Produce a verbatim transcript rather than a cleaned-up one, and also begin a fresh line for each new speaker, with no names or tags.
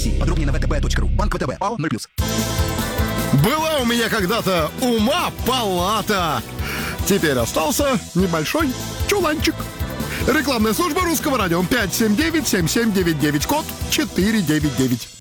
Подробнее на вэ тэ бэ точка ру. Банк вэ тэ бэ. ОАО ноль плюс.
Была у меня когда-то ума палата. Теперь остался небольшой чуланчик. Рекламная служба Русского радио. пять семь девять семь семь девять девять. Код четыре девять девять.